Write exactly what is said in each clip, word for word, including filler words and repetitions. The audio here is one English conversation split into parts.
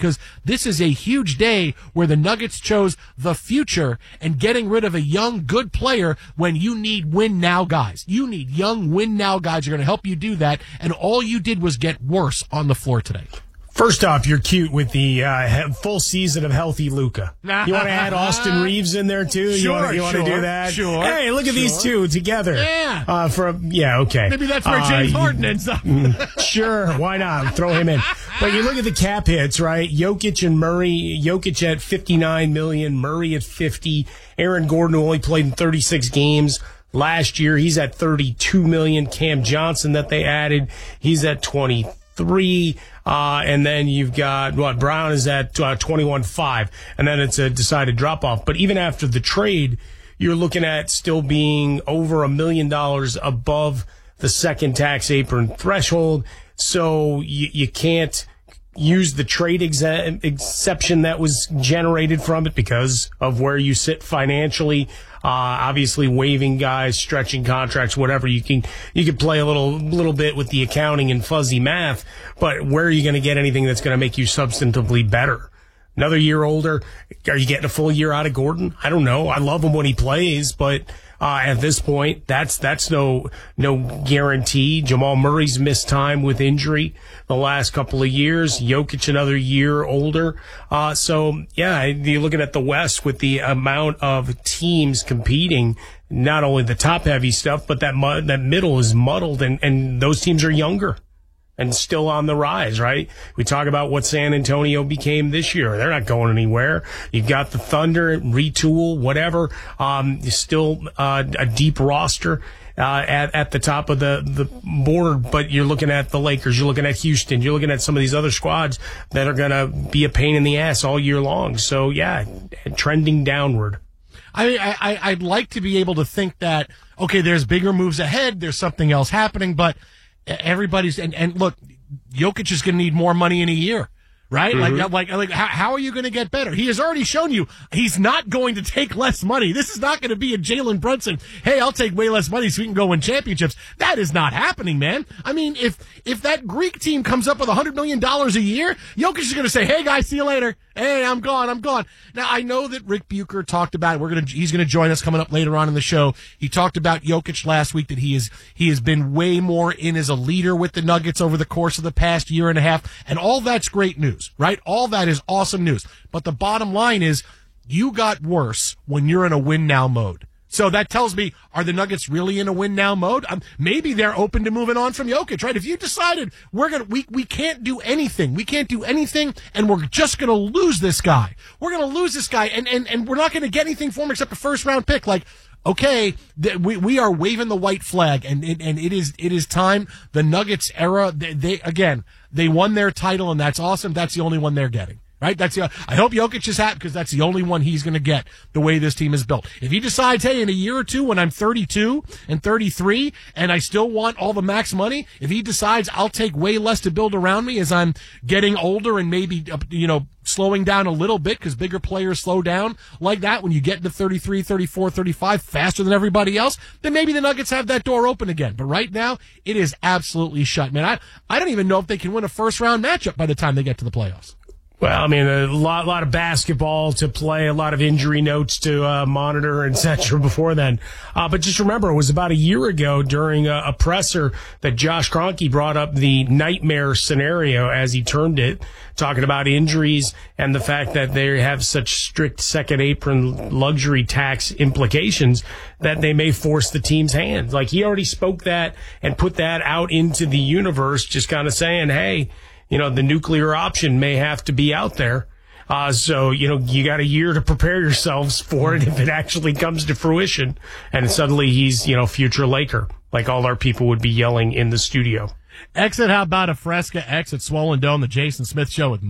because this is a huge day where the Nuggets chose the future and getting rid of a young, good player when you need win-now guys. You need young win-now guys who are going to help you do that, and all you did was get worse on the floor today. First off, you're cute with the uh, full season of healthy Luka. You want to add Austin Reeves in there too? Sure, you want to, you want sure, to do that? Sure. Hey, look at sure. these two together. Yeah. Uh, from yeah, okay. Maybe that's where James uh, Harden ends up. Sure, why not? Throw him in. But you look at the cap hits, right? Jokic and Murray. Jokic at fifty-nine million, Murray at fifty. Aaron Gordon, who only played in thirty-six games last year, he's at thirty-two million. Cam Johnson that they added, he's at twenty-three. Uh, and then you've got, what, Brown is at uh, twenty-one five, and then it's a decided drop-off. But even after the trade, you're looking at still being over a million dollars above the second tax apron threshold. So you, you can't use the trade exe- exception that was generated from it because of where you sit financially. Uh, obviously waiving guys, stretching contracts, whatever. You can, you can play a little, little bit with the accounting and fuzzy math, but where are you going to get anything that's going to make you substantively better? Another year older. Are you getting a full year out of Gordon? I don't know. I love him when he plays, but, uh, at this point, that's, that's no, no guarantee. Jamal Murray's missed time with injury the last couple of years. Jokic another year older. Uh, so yeah, you're looking at the West with the amount of teams competing, not only the top heavy stuff, but that mud, that middle is muddled, and, and those teams are younger and still on the rise, right? We talk about what San Antonio became this year. They're not going anywhere. You've got the Thunder, retool, whatever. Um, still uh, a deep roster uh, at at the top of the the board. But you're looking at the Lakers. You're looking at Houston. You're looking at some of these other squads that are going to be a pain in the ass all year long. So yeah, trending downward. I mean, I, I I'd like to be able to think that okay, there's bigger moves ahead. There's something else happening, but everybody's and, and look, Jokic is going to need more money in a year, right? Mm-hmm. Like, like, like, how, how are you going to get better? He has already shown you he's not going to take less money. This is not going to be a Jalen Brunson. Hey, I'll take way less money so we can go win championships. That is not happening, man. I mean, if if that Greek team comes up with a hundred million dollars a year, Jokic is going to say, "Hey, guys, see you later. Hey, I'm gone. I'm gone." Now, I know that Rick Bucher talked about it. We're gonna he's going to join us coming up later on in the show. He talked about Jokic last week that he is he has been way more in as a leader with the Nuggets over the course of the past year and a half, and all that's great news, right? All that is awesome news. But the bottom line is, you got worse when you're in a win now mode. So that tells me, are the Nuggets really in a win now mode? Um, maybe they're open to moving on from Jokic, right? If you decided we're gonna, we, we can't do anything, we can't do anything, and we're just gonna lose this guy. We're gonna lose this guy, and, and, and we're not gonna get anything for him except a first round pick. Like, okay, th- we, we are waving the white flag, and, and, and it is, it is time. The Nuggets era, they, they, again, they won their title, and that's awesome. That's the only one they're getting. Right? That's the, I hope Jokic is happy because that's the only one he's going to get the way this team is built. If he decides, hey, in a year or two when I'm thirty-two and thirty-three and I still want all the max money, if he decides I'll take way less to build around me as I'm getting older and maybe, you know, slowing down a little bit because bigger players slow down like that when you get into thirty-three, thirty-four, thirty-five faster than everybody else, then maybe the Nuggets have that door open again. But right now, it is absolutely shut. Man, I, I don't even know if they can win a first-round matchup by the time they get to the playoffs. Well, I mean, a lot, lot of basketball to play, a lot of injury notes to uh, monitor, et cetera before then. Uh, but just remember, it was about a year ago during a, a presser that Josh Kroenke brought up the nightmare scenario, as he termed it, talking about injuries and the fact that they have such strict second apron luxury tax implications that they may force the team's hand. Like, he already spoke that and put that out into the universe, just kind of saying, hey, you know, the nuclear option may have to be out there. Uh, so, you know, you got a year to prepare yourselves for it if it actually comes to fruition. And suddenly he's, you know, future Laker, like all our people would be yelling in the studio. Exit, how about a Fresca? Exit Swollen Dome, the Jason Smith Show with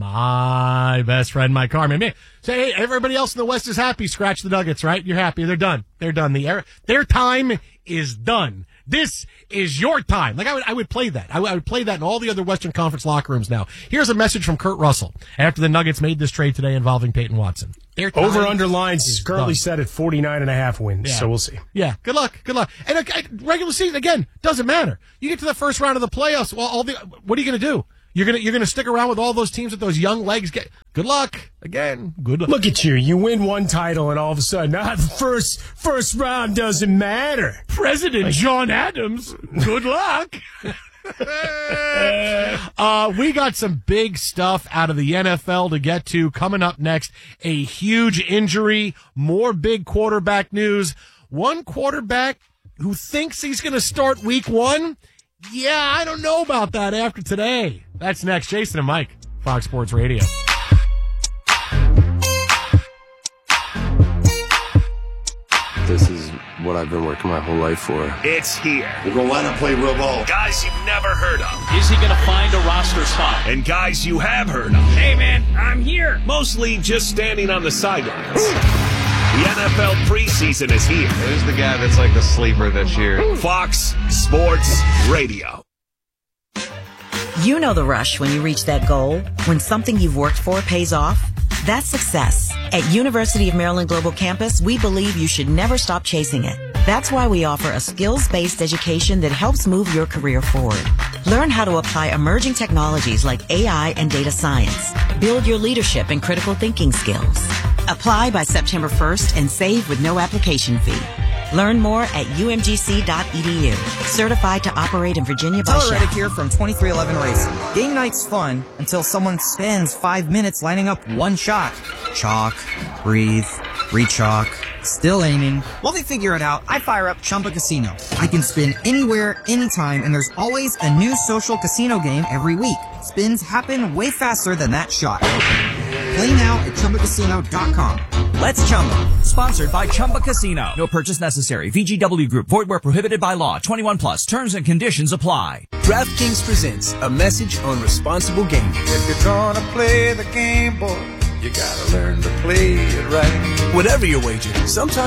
my best friend, Mike Harmon. Man, say, hey, everybody else in the West is happy. Scratch the Nuggets, right? You're happy. They're done. They're done. The era, their time is done. This is your time. Like, I would, I would play that. I would, I would play that in all the other Western Conference locker rooms now. Here's a message from Kurt Russell after the Nuggets made this trade today involving Peyton Watson. Over under lines is currently done. Set at forty-nine and a half wins, yeah. So we'll see. Yeah, good luck, good luck. And uh, regular season, again, doesn't matter. You get to the first round of the playoffs, well, all the, what are you going to do? You're gonna you're gonna stick around with all those teams with those young legs. Get good luck again. Good luck. Look at you. You win one title, and all of a sudden, ah, the first first round doesn't matter. President like, John Adams. Good luck. uh, we got some big stuff out of the N F L to get to coming up next. A huge injury, more big quarterback news. One quarterback who thinks he's going to start week one. Yeah, I don't know about that after today. That's next. Jason and Mike, Fox Sports Radio. This is what I've been working my whole life for. It's here. We're going to line up, play real ball. Guys you've never heard of. Is he going to find a roster spot? And guys you have heard of. Hey, man, I'm here. Mostly just standing on the sidelines. The N F L preseason is here. Who's the guy that's like the sleeper this year? Fox Sports Radio. You know the rush when you reach that goal, when something you've worked for pays off. That's success. At University of Maryland Global Campus, we believe you should never stop chasing it. That's why we offer a skills-based education that helps move your career forward. Learn how to apply emerging technologies like A I and data science. Build your leadership and critical thinking skills. Apply by September first and save with no application fee. Learn more at U M G C dot E D U. Certified to operate in Virginia by Tyler Reddick here from twenty-three eleven Racing. Game night's fun until someone spends five minutes lining up one shot. Chalk, breathe, re-chalk, still aiming. While they figure it out, I fire up Chumba Casino. I can spin anywhere, anytime, and there's always a new social casino game every week. Spins happen way faster than that shot. Play now at Chumba Casino dot com. Let's Chumba. Sponsored by Chumba Casino. No purchase necessary. V G W Group. Void where prohibited by law. twenty-one plus. Terms and conditions apply. DraftKings presents a message on responsible gaming. If you're gonna play the game, boy, you gotta learn to play it right. Whatever your wager, sometimes